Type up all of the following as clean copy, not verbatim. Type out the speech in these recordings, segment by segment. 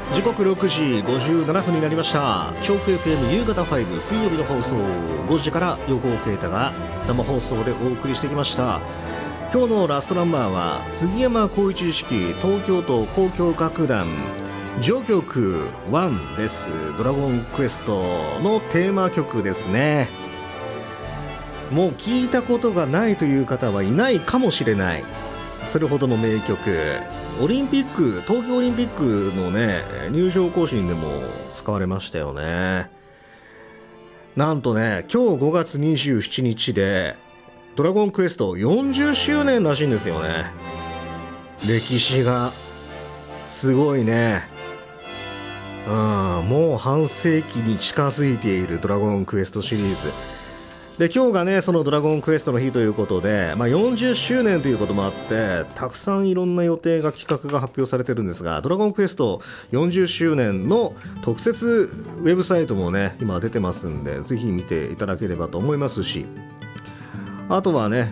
時刻6時57分になりました。調布 FM 夕方5水曜日の放送、5時から横尾啓太が生放送でお送りしてきました。今日のラストナンバーは杉山浩一式東京都交響楽団序曲1です。ドラゴンクエストのテーマ曲ですね。もう聞いたことがないという方はいないかもしれない、それほどの名曲。オリンピック、東京オリンピックのね入場行進でも使われましたよね。なんとね、今日5月27日でドラゴンクエスト40周年らしいんですよね。歴史がすごいね。もう半世紀に近づいているドラゴンクエストシリーズで、今日がねそのドラゴンクエストの日ということで、40周年ということもあってたくさんいろんな予定が、企画が発表されてるんですが、ドラゴンクエスト40周年の特設ウェブサイトもね今出てますんで、ぜひ見ていただければと思いますし、あとはね、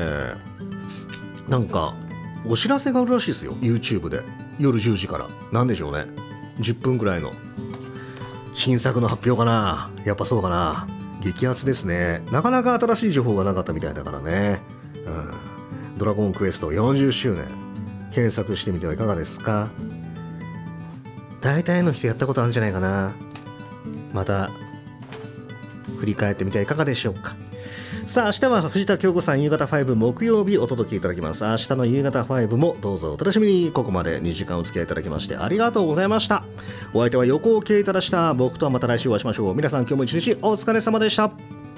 なんかお知らせがあるらしいですよ、 YouTube で夜10時から。なんでしょうね、10分くらいの新作の発表かな。やっぱそうかな。激アツですね。なかなか新しい情報がなかったみたいだからね、ドラゴンクエスト40周年検索してみてはいかがですか。大体の人やったことあるんじゃないかな。また振り返ってみてはいかがでしょうか。さあ明日は藤田京子さん夕方5木曜日お届けいただきます。明日の夕方5もどうぞお楽しみに。ここまで2時間お付き合いいただきましてありがとうございました。お相手は横尾啓太でした。僕とはまた来週お会いしましょう。皆さん今日も一日お疲れ様でした。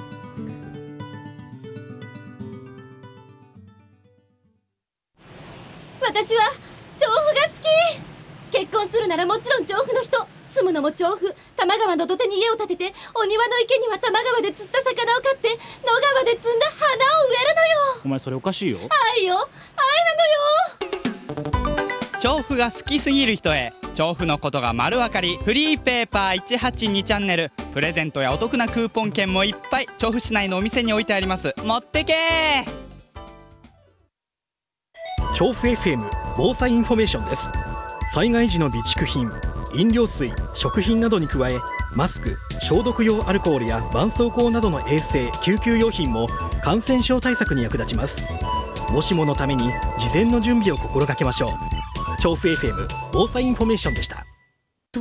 私は調布が好き。結婚するならもちろん調布の人、住むのも調布。多摩川の土手に家を建てて、お庭の池には多摩川で釣った魚を飼って、野川で摘んだ花を植えるのよ。 お前それおかしいよ。 愛よ、愛なのよ。 調布が好きすぎる人へ、調布のことが丸分かりフリーペーパー182チャンネル。プレゼントやお得なクーポン券もいっぱい調布市内のお店に置いてあります。持ってけー。 調布 FM 防災インフォメーションです。災害時の備蓄品、飲料水、食品などに加え、マスク、消毒用アルコールや絆創膏などの衛生・救急用品も感染症対策に役立ちます。もしものために事前の準備を心がけましょう。調布 FM 防災インフォメーションでした。